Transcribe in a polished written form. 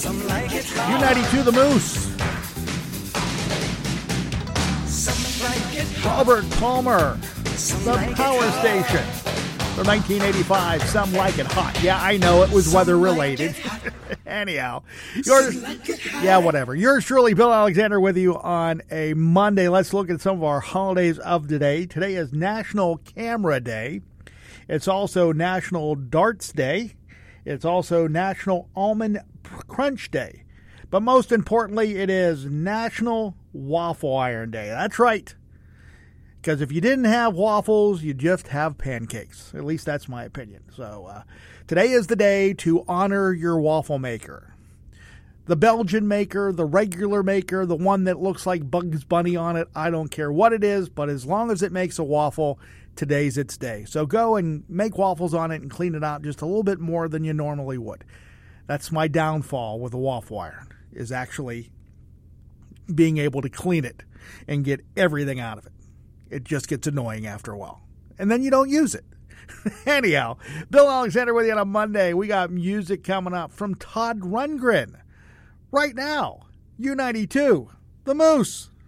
U92 The Moose. Robert Palmer, The Power Station. For 1985, Some Like It Hot. Yeah, I know, it was weather-related. Anyhow, Yours truly, Bill Alexander, with you on a Monday. Let's look at some of our holidays of today. Today is National Camera Day. It's also National Darts Day. It's also National Almond Crunch Day. But most importantly, it is National Waffle Iron Day. That's right. Because if you didn't have waffles, you just have pancakes. At least that's my opinion. So today is the day to honor your waffle maker. The Belgian maker, the regular maker, the one that looks like Bugs Bunny on it. I don't care what it is, but as long as it makes a waffle, today's its day. So go and make waffles on it and clean it out just a little bit more than you normally would. That's my downfall with a waffle iron, is actually being able to clean it and get everything out of it. It just gets annoying after a while. And then you don't use it. Anyhow, Bill Alexander with you on a Monday. We got music coming up from Todd Rundgren. Right now, U92, The Moose.